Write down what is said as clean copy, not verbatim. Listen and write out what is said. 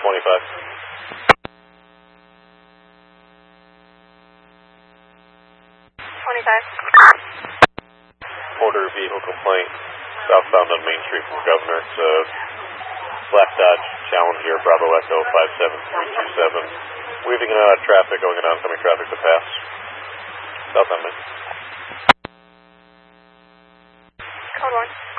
Order vehicle complaint southbound on Main Street from Governor. It's a Black Dodge Challenger Bravo Echo 57327. Weaving in and out of traffic, going in oncoming traffic to pass. Southbound Main. Code 1.